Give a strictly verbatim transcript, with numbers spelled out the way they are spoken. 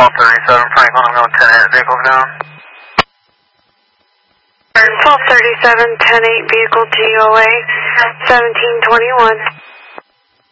twelve thirty-seven Franklin, I'm going ten eight, vehicle down. twelve thirty-seven, ten eight, vehicle G O A, seventeen twenty-one.